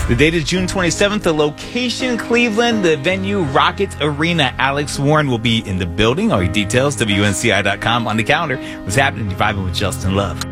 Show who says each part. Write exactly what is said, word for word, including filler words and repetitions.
Speaker 1: The date is June twenty-seventh. The location, Cleveland. The venue, Rocket Arena. Alex Warren will be in the building. All your details, W N C I dot com on the calendar. What's happening? You're vibing with Justin Love.